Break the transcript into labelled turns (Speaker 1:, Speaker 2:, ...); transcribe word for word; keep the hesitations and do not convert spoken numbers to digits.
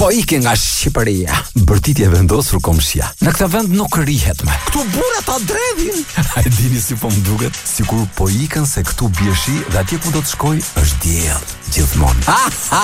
Speaker 1: Po ike nga Shqipëria. Bërtitje e vendosur komshia. Në këtë vend nuk rihet më. Këtu burrat ta dredhin. A e dini si po më duket? Sikur po ikën se këtu bie shi dhe atje ku do të shkoj është diell gjithmonë.